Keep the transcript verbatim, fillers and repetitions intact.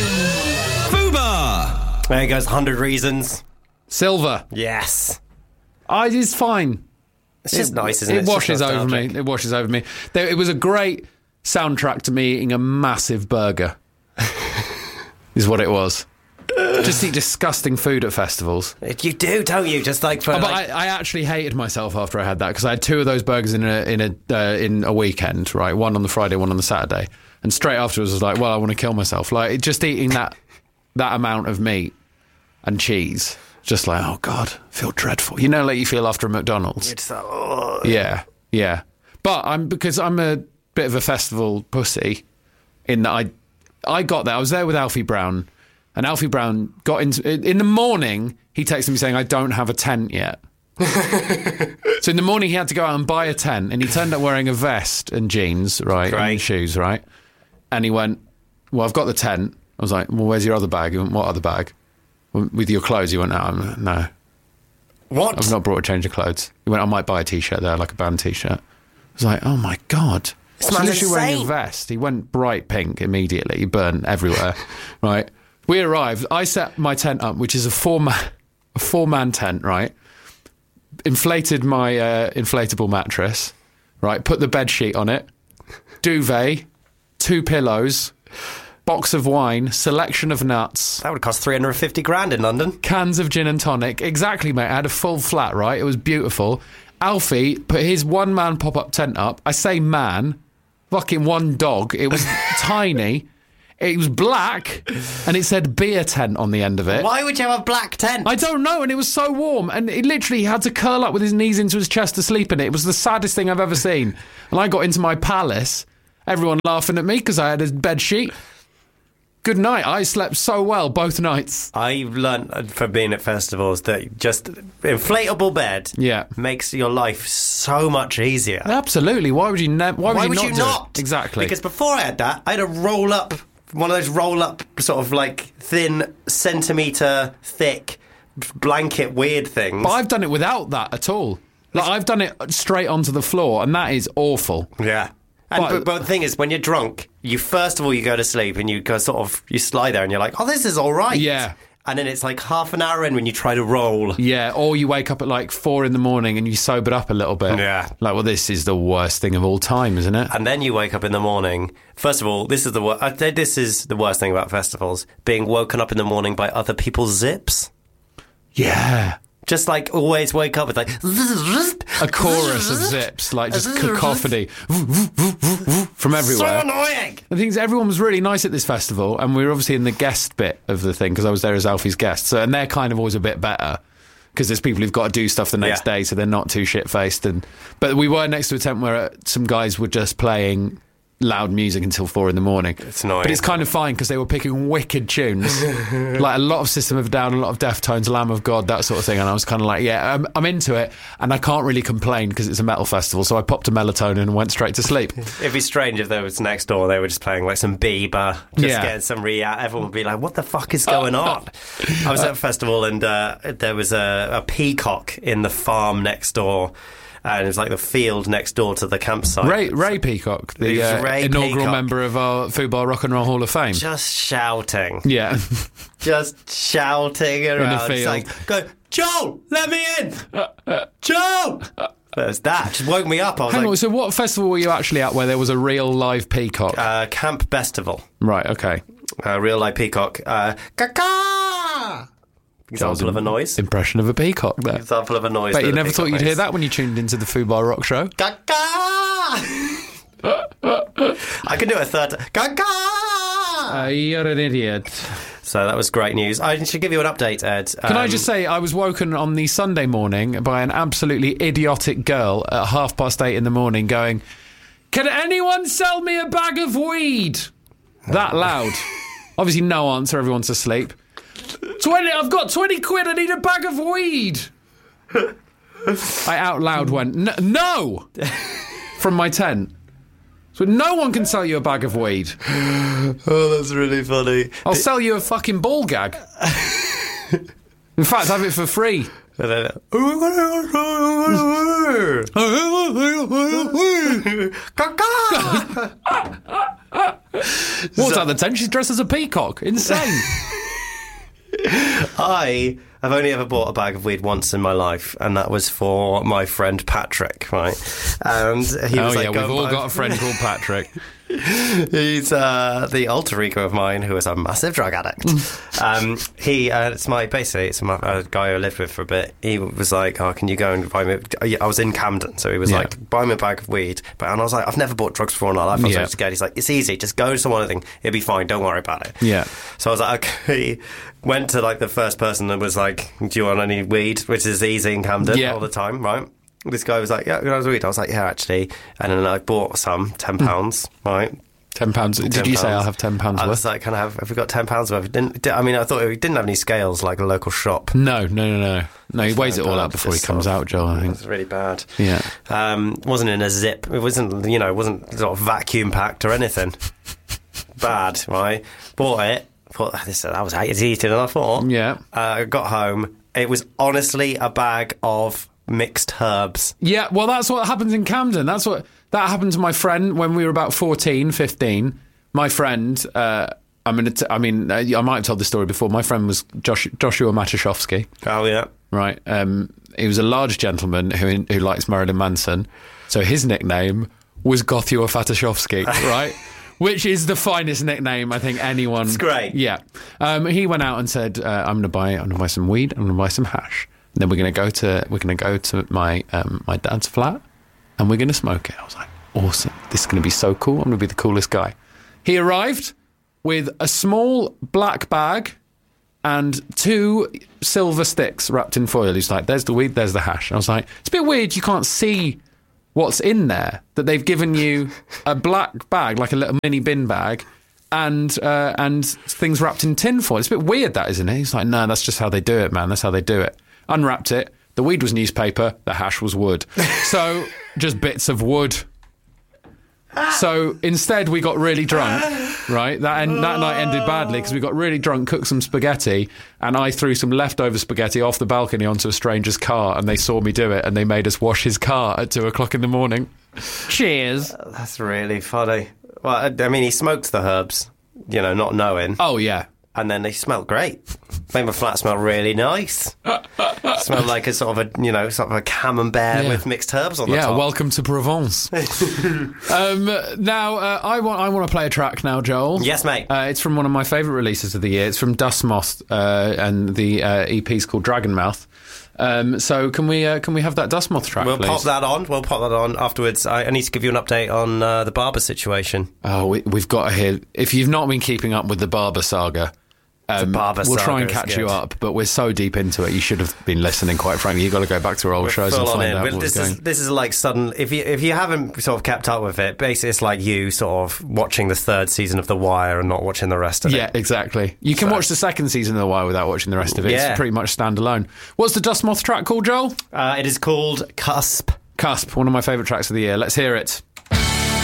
Fubar! There goes one hundred reasons. Silver. Yes. I, it's fine. It's just it, nice, isn't it? It It's washes over nostalgic. me. It washes over me. There, it was a great soundtrack to me eating a massive burger. Is what it was. Just eat disgusting food at festivals. You do, don't you? Just like for. Oh, but like... I, I actually hated myself after I had that because I had two of those burgers in a in a uh, in a weekend, right? One on the Friday, one on the Saturday, and straight afterwards I was like, well, I want to kill myself. Like just eating that that amount of meat and cheese, just like, oh god, I feel dreadful. You know, like you feel after a McDonald's. You're just like, oh. Yeah, yeah. But I'm because I'm a bit of a festival pussy. In that I I got there. I was there with Alfie Brown. And Alfie Brown got into... In the morning, he texted me saying, I don't have a tent yet. So in the morning, he had to go out and buy a tent. And he turned up wearing a vest and jeans, right? Great. And shoes, right? And he went, well, I've got the tent. I was like, well, where's your other bag? He went, what other bag? Well, with your clothes? He went, no, no. What? I've not brought a change of clothes. He went, I might buy a T-shirt there, like a band T-shirt. I was like, oh, my God. This He's man's literally wearing a insane. vest. He went bright pink immediately. He burned everywhere, right? We arrived. I set my tent up, which is a four-man, a four-man tent, right? Inflated my uh, inflatable mattress, right? Put the bed sheet on it, duvet, two pillows, box of wine, selection of nuts, That would cost three hundred fifty grand in London. cans of gin and tonic. Exactly, mate. I had a full flat, right? It was beautiful. Alfie put his one-man pop-up tent up. I say man, fucking one dog. It was tiny. It was black, and it said beer tent on the end of it. Why would you have a black tent? I don't know, and it was so warm, and it literally had to curl up with his knees into his chest to sleep in it. It was the saddest thing I've ever seen. And I got into my palace, everyone laughing at me because I had a bed sheet. Good night. I slept so well both nights. I've learned from being at festivals that just inflatable bed Yeah. makes your life so much easier. Absolutely. Why would you never? Why would Why you would not? you do not? It? Exactly. Because before I had that, I had a roll up, one of those roll up, sort of like thin, centimetre thick blanket weird things. But I've done it without that at all. Like I've done it straight onto the floor, and that is awful. Yeah. And, But- but, but the thing is, when you're drunk, you first of all you go to sleep and you go sort of you lie there and you're like, oh, this is all right. Yeah. And then it's like half an hour in when you try to roll. Yeah, or you wake up at like four in the morning and you sobered up a little bit. Yeah. Like, well, this is the worst thing of all time, isn't it? And then you wake up in the morning. First of all, this is the wor- I'd say this is the worst thing about festivals: being woken up in the morning by other people's zips. Yeah. Just like always wake up with like A chorus of zips, like just cacophony from everywhere. So annoying. The thing is, everyone was really nice at this festival, and we were obviously in the guest bit of the thing because I was there as Alfie's guest. So, and they're kind of always a bit better because there's people who've got to do stuff the next Yeah. day, so they're not too shit faced. And but we were next to a tent where some guys were just playing loud music until four in the morning. It's annoying. But it's kind of fine because they were picking wicked tunes, like a lot of System of a Down, a lot of Deftones, Lamb of God, that sort of thing. And I was kind of like, yeah, I'm, I'm into it, and I can't really complain because it's a metal festival. So I popped a melatonin and went straight to sleep. It'd be strange if there was next door they were just playing like some Bieber, just Yeah. getting some re-out. Everyone would be like, what the fuck is going on? I was at a festival and uh, there was a, a peacock in the farm next door. And it was like the field next door to the campsite. Ray, Ray Peacock, the It was uh, Ray inaugural Peacock. member of our Football Rock and Roll Hall of Fame. Just shouting. Yeah. Just shouting around. field. It's like, go, Joel, let me in! Joel! There's that. Just woke me up. I was Hang like, on, so what festival were you actually at where there was a real live peacock? uh, Camp Bestival. Right, okay. Uh, real live peacock. Uh, caca! Example of a noise. Impression of a peacock there. Example of a noise. Bet that you a never thought peacock you'd hear makes. that when you tuned into the Football Rock Show. Caca! I can do a third. Caca! Uh, you're an idiot. So that was great news. I should give you an update, Ed. Can I Um, just say, I was woken on the Sunday morning by an absolutely idiotic girl at half past eight in the morning going, can anyone sell me a bag of weed? That loud. Obviously no answer, everyone's asleep. twenty, I've got twenty quid, I need a bag of weed. I out loud went, "N- no! From my tent. So no one can sell you a bag of weed. Oh, that's really funny. I'll sell you a fucking ball gag. In fact, have it for free. And then, What's that? The ten? She's dressed as a peacock. Insane. I have only ever bought a bag of weed once in my life, and that was for my friend Patrick, right? And he oh was like, yeah, we've all got a friend called Patrick. He's uh, the alter ego of mine who is a massive drug addict. um, he, uh, it's my, basically, it's my, a guy I lived with for a bit. He was like, oh, can you go and buy me, I was in Camden, so he was Yeah. like, buy me a bag of weed. But, and I was like, I've never bought drugs before in my life. I was Yeah. so scared. He's like, it's easy, just go to someone, thing, it'll be fine, don't worry about it. Yeah. So I was like, okay. Went to like the first person that was like, do you want any weed? Which is easy in Camden Yeah. all the time, right? This guy was like, yeah, I was weed. I was like, yeah, actually. And then I bought some, ten pounds, right? Ten pounds. Did ten you say pounds. I'll have ten pounds I worth? was like, can I have, have we got ten pounds worth? Didn't, I mean, I thought it didn't have any scales like a local shop. No, no, no, no. No, he weighs it all bad, out before he just comes sort of- out, Joel, I It think. was really bad. Yeah. Um, wasn't in a zip. It wasn't, you know, it wasn't sort of vacuum packed or anything. Bad, right? Bought it. Thought, this, that was easier than I thought. Yeah. Uh, got home. It was honestly a bag of mixed herbs. Yeah, well, that's what happens in Camden. That's what that happened to my friend when we were about fourteen, fifteen. My friend, uh, I'm gonna t- I mean, uh, I might have told this story before. My friend was Josh- Joshua Matuszewski, Oh, yeah. right? Um, he was a large gentleman who who likes Marilyn Manson. So his nickname was Gothua Fatashowski, right? Which is the finest nickname I think anyone. It's great. Yeah. Um, he went out and said, uh, "I'm going to buy, I'm going to buy some weed. I'm going to buy some hash. And then we're going to go to, we're going to go to my um, my dad's flat, and we're going to smoke it." I was like, "Awesome! This is going to be so cool. I'm going to be the coolest guy." He arrived with a small black bag and two silver sticks wrapped in foil. He's like, "There's the weed. There's the hash." And I was like, "It's a bit weird. You can't see what's in there, that they've given you a black bag, like a little mini bin bag, and uh, and things wrapped in tin foil. It's a bit weird, that, isn't it?" He's like, "No, that's just how they do it, man. That's how they do it." Unwrapped it. The weed was newspaper. The hash was wood. So just bits of wood. So instead we got really drunk, right? That en- that night ended badly because we got really drunk, cooked some spaghetti, and I threw some leftover spaghetti off the balcony onto a stranger's car, and they saw me do it, and they made us wash his car at two o'clock in the morning. Cheers. That's really funny. Well, I, I mean, he smoked the herbs, you know, not knowing. Oh, yeah. And then they smelled great. Made my flat smell really nice. Smelled like a sort of a, you know, sort of a camembert Yeah. with mixed herbs on the Yeah, top. welcome to Provence. um, now, uh, I want I want to play a track now, Joel. Yes, mate. Uh, it's from one of my favourite releases of the year. It's from Dust Moth, uh, and the uh, E P's called Dragon Mouth. Um, so can we uh, can we have that Dust Moth track, We'll please? pop that on. We'll pop that on afterwards. I, I need to give you an update on uh, the Barber situation. Oh, we, we've got to hear. If you've not been keeping up with the Barber saga, um, Barber we'll saga try and is catch you good. up. But we're so deep into it, you should have been listening. Quite frankly, you've got to go back to our old shows and Full on find in. out Well, what's this going. is this is like sudden. If you if you haven't sort of kept up with it, basically it's like you sort of watching the third season of The Wire and not watching the rest of Yeah, it. exactly. You can So- watch the second season of The Wire without watching the rest of it. Yeah. It's pretty much standalone. What's the Dust Moth track called, Joel? Uh, it is called Cusp. Cusp, one of my favourite tracks of the year. Let's hear it.